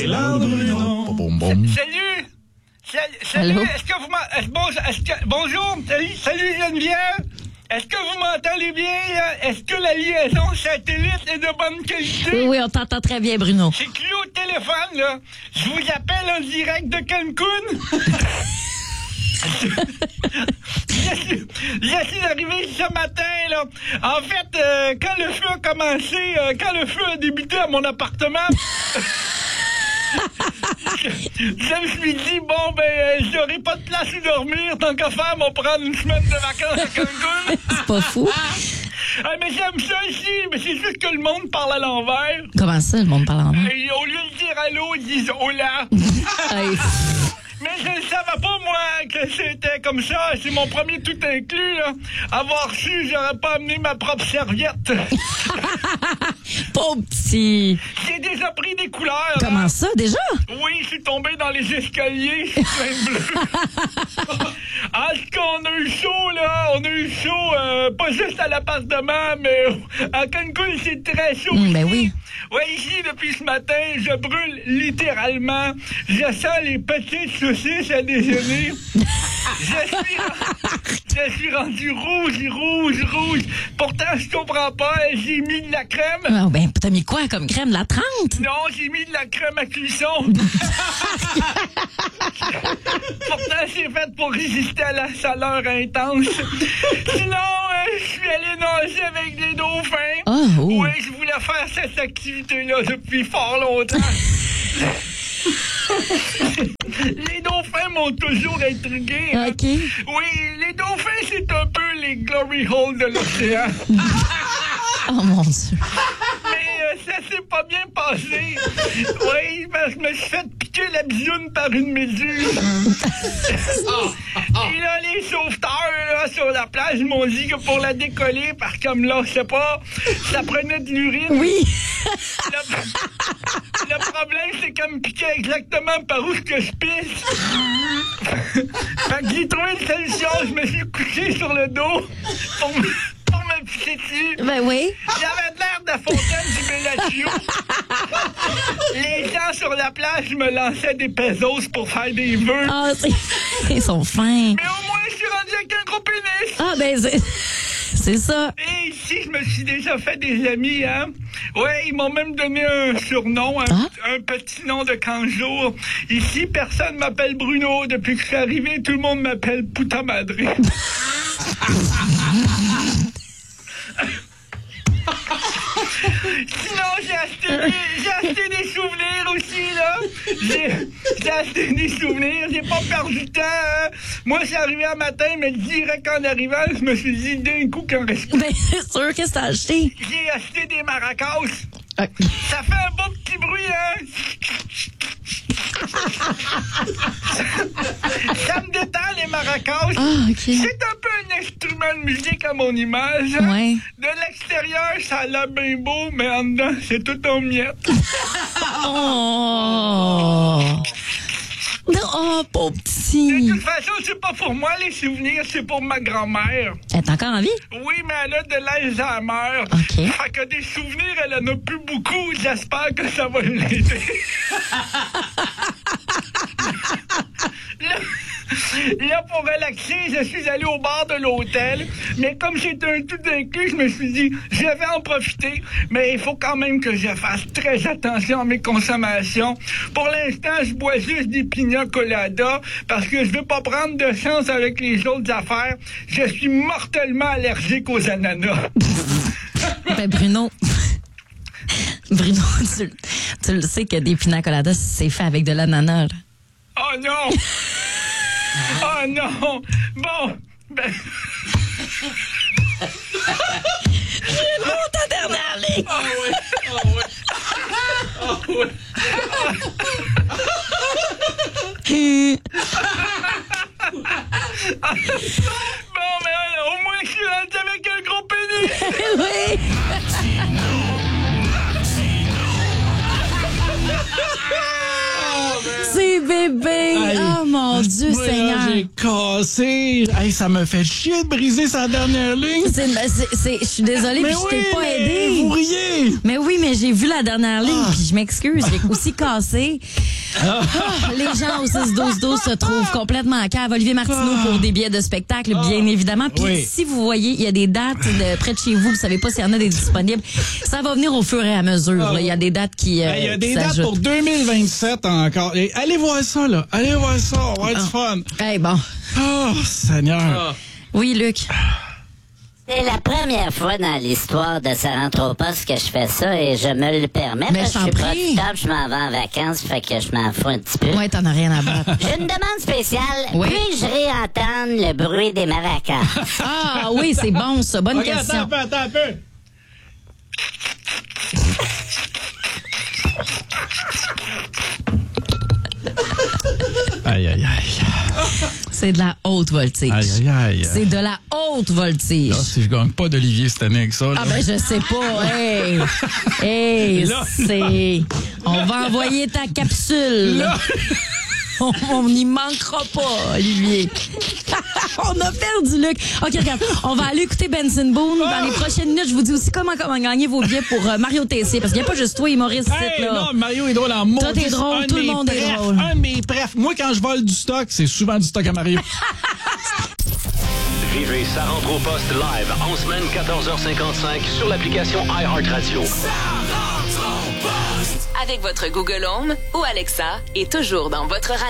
Salut! Salut! Est-ce que vous bonjour! Salut Geneviève! Est-ce que vous m'entendez bien, là? Est-ce que la liaison satellite est de bonne qualité? Oui, on t'entend très bien, Bruno. C'est Clé au téléphone, là. Je vous appelle en direct de Cancun. Je suis arrivé ce matin, là. En fait, quand le feu a commencé, quand le feu a débuté à mon appartement... Je me suis dit, bon, j'aurai pas de place où dormir, tant qu'à faire, on va prendre une semaine de vacances à Cancun. C'est pas fou. Mais j'aime ça ici, mais c'est juste que le monde parle à l'envers. Comment ça, le monde parle à l'envers? Au lieu de dire allô, ils disent hola. Mais je ne savais pas, moi, que c'était comme ça. C'est mon premier tout inclus, là. Avoir su, j'aurais pas amené ma propre serviette. Pauvre petit. J'ai déjà pris des couleurs. Comment ça, déjà? Oui, je suis tombé dans les escaliers. C'est plein bleu. En tout cas, on a eu chaud, là. On a eu chaud, pas juste à l'appartement, mais à Cancun, c'est très chaud. Ben oui. Oui, ici, depuis ce matin, je brûle littéralement. Je sens les petites saucisses à déjeuner. Je suis rendu rouge. Pourtant, je comprends pas. J'ai mis de la crème. Oh, ben, t'as mis quoi comme crème? De la 30? Non, j'ai mis de la crème à cuisson. Pourtant, c'est fait pour résister à la chaleur intense. Sinon, je suis allé nager avec des dauphins. Oh. Oui, je voulais faire cette activité-là depuis fort longtemps. Les dauphins m'ont toujours intrigué. Hein? OK. Oui, les dauphins, c'est un peu les glory holes de l'océan. Oh, mon Dieu. Mais ça s'est pas bien passé. Oui, parce que je me suis fait piquer la bisoune par une méduse. Et là, les sauveteurs, là, sur la plage, m'ont dit que pour la décoller, parce que comme là, je sais pas, ça prenait de l'urine. Oui. Le problème, c'est qu'elle me piquait exactement par où que je pisse. Fait que j'ai trouvé une solution. Je me suis couché sur le dos pour me pisser dessus. Ben oui. J'avais de l'air de la fontaine du Bellagio. Les gens sur la plage me lançaient des pesos pour faire des vœux. Ah, ils sont fins. Mais au moins, je suis rendu avec un gros pénis. Ah, ben c'est ça. Et ici, je me suis déjà fait des amis, hein. Ouais, ils m'ont même donné un surnom, un petit nom de 15 jours. Ici, personne m'appelle Bruno. Depuis que je suis arrivé, tout le monde m'appelle Puta Madre. Sinon, j'ai acheté des souvenirs aussi, là. J'ai acheté des souvenirs. J'ai pas perdu de temps, hein. Moi, je suis arrivé un matin, mais direct en arrivant, je me suis dit d'un coup qu'un reste. Ben, c'est sûr, qu'est-ce que t'as acheté? J'ai acheté des maracas. Okay. Ça fait un beau petit bruit, hein. Ça me détend, les maracas. Ah, OK. C'est un peu un instrument de musique à mon image. Hein? Ouais. De l'extérieur, ça a l'air bien beau, mais en dedans, c'est tout en miettes. Oh! Oh, pauvre petit! De toute façon, c'est pas pour moi, les souvenirs, c'est pour ma grand-mère. Elle est encore en vie? Oui, mais elle a de l'Alzheimer. OK. Fait que des souvenirs, elle en a plus beaucoup. J'espère que ça va l'aider. Là, pour relaxer, je suis allé au bar de l'hôtel. Mais comme c'était un tout inclus, je me suis dit, je vais en profiter. Mais il faut quand même que je fasse très attention à mes consommations. Pour l'instant, je bois juste des pina coladas parce que je veux pas prendre de chance avec les autres affaires. Je suis mortellement allergique aux ananas. Ben, Bruno, tu le sais que des pina coladas, c'est fait avec de l'ananas, là. Oh non! Oh non! Bon, ben... Bruno, ta dernière ligne! Ah oui! Ah oui! Ah oui! Bon, mais au moins je suis rendu avec un gros pénis! Oui! C'est bébé! Hey, Oh mon Dieu, moi, là, Seigneur! j'ai cassé. Hey, ça me fait chier de briser sa dernière ligne. Je suis désolée, puis je t'ai pas aidé. Vous riez. Mais oui, mais j'ai vu la dernière ligne, puis je m'excuse, j'ai aussi cassé. Les gens au 6-12-12 se trouvent complètement à cave. Olivier Martineau pour des billets de spectacle, bien évidemment. Puis Oui. si vous voyez, il y a des dates près de chez vous, vous savez pas s'il y en a des disponibles. Ça va venir au fur et à mesure. là. Il y a des dates qui Il y a des dates s'ajoutent. pour 2027 encore. Et allez voir ça, là. Allez voir ça. On va être fun. Hey, bon. Oh, Seigneur. Oui, Luc. C'est la première fois dans l'histoire de Ça rentre au poste que je fais ça et je me le permets. Mais parce je que je t'en suis prie. producteur, je m'en vais en vacances, fait que je m'en fous un petit peu. Ouais, t'en as rien à battre. J'ai une demande spéciale. Oui. Puis-je réentendre le bruit des maracas? Ah oui, c'est bon, ça. Bonne Regarde, question. attends un peu. Aïe, aïe, aïe. C'est de la haute voltige. Aïe, aïe, aïe. C'est de la haute voltige. Là, si je gagne pas d'Olivier cette année avec ça, là. Ah ben je sais pas. Hey, hey, Là. c'est. On va envoyer ta capsule. Là. On n'y manquera pas, Olivier. On a perdu Luc. OK, regarde, on va aller écouter Benson Boone. Dans les prochaines minutes, je vous dis aussi comment gagner vos billets pour Mario Tessier. Parce qu'il n'y a pas juste toi, humoriste, Hey, là. non, Mario est drôle en mots. Toi, t'es drôle, tout le monde est drôle. Un de mes prefs. Moi, quand je vole du stock, c'est souvent du stock à Mario. Vivez Ça rentre au poste live en semaine 14h55 sur l'application iHeartRadio. Avec votre Google Home ou Alexa et toujours dans votre radio.